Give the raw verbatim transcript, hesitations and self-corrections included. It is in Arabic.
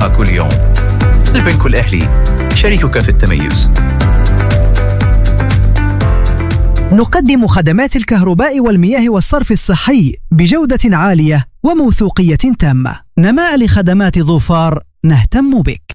تضمنها كل يوم. البنك الأهلي، شريكك في التميز. نقدم خدمات الكهرباء والمياه والصرف الصحي بجودة عالية وموثوقية تامة. نماء لخدمات ظفار، نهتم بك.